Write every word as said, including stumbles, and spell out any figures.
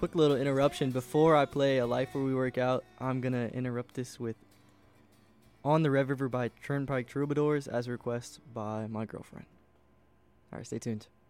quick little interruption before I play A Life Where We Work Out. I'm gonna interrupt this with On the Red River by Turnpike Troubadours as a request by my girlfriend. All right, stay tuned.